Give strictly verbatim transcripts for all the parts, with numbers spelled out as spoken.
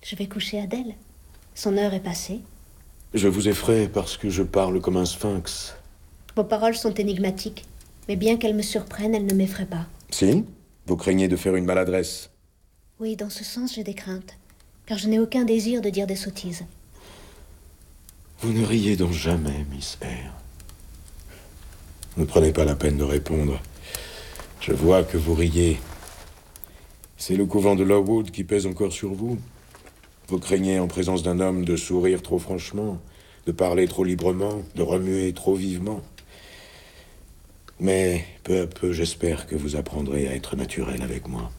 Je vais coucher Adèle. Son heure est passée. Je vous effraie parce que je parle comme un sphinx. Vos paroles sont énigmatiques. Mais bien qu'elles me surprennent, elles ne m'effraient pas. Si? Vous craignez de faire une maladresse? Oui, dans ce sens, j'ai des craintes. Car je n'ai aucun désir de dire des sottises. Vous ne riez donc jamais, Miss Eyre. Ne prenez pas la peine de répondre. Je vois que vous riez. C'est le couvent de Lowood qui pèse encore sur vous. Vous craignez, en présence d'un homme, de sourire trop franchement, de parler trop librement, de remuer trop vivement. Mais peu à peu, j'espère que vous apprendrez à être naturel avec moi.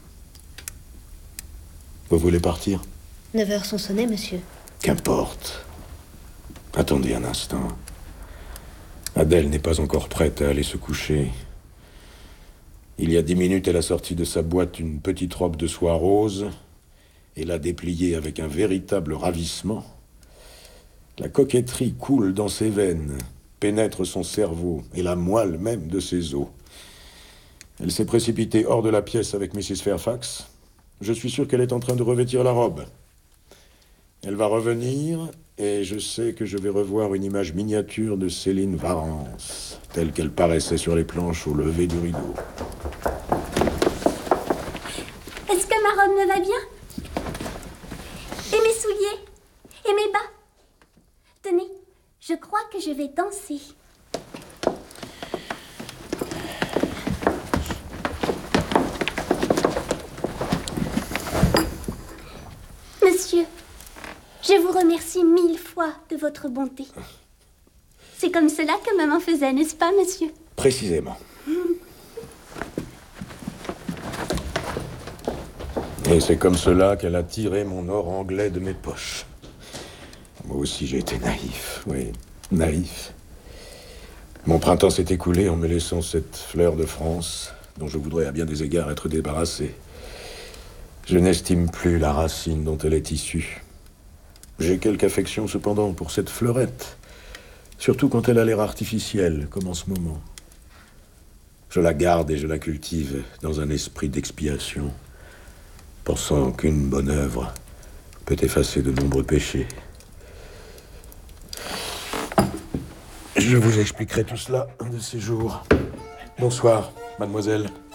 Vous voulez partir? Neuf heures sont sonnées, monsieur. Qu'importe. Attendez un instant. Adèle n'est pas encore prête à aller se coucher. Il y a dix minutes, elle a sorti de sa boîte une petite robe de soie rose et l'a dépliée avec un véritable ravissement. La coquetterie coule dans ses veines, pénètre son cerveau et la moelle même de ses os. Elle s'est précipitée hors de la pièce avec missus Fairfax. Je suis sûr qu'elle est en train de revêtir la robe. Elle va revenir et je sais que je vais revoir une image miniature de Céline Varens, telle qu'elle paraissait sur les planches au lever du rideau. Est-ce que ma robe me va bien? Et mes souliers? Et mes bas? Tenez, je crois que je vais danser. Monsieur, je vous remercie mille fois de votre bonté. C'est comme cela que maman faisait, n'est-ce pas, monsieur? Précisément. Et c'est comme cela qu'elle a tiré mon or anglais de mes poches. Moi aussi, j'ai été naïf, oui, naïf. Mon printemps s'est écoulé en me laissant cette fleur de France, dont je voudrais à bien des égards être débarrassé. Je n'estime plus la racine dont elle est issue. J'ai quelque affection, cependant, pour cette fleurette, surtout quand elle a l'air artificielle, comme en ce moment. Je la garde et je la cultive dans un esprit d'expiation, pensant qu'une bonne œuvre peut effacer de nombreux péchés. Je vous expliquerai tout cela un de ces jours. Bonsoir, mademoiselle.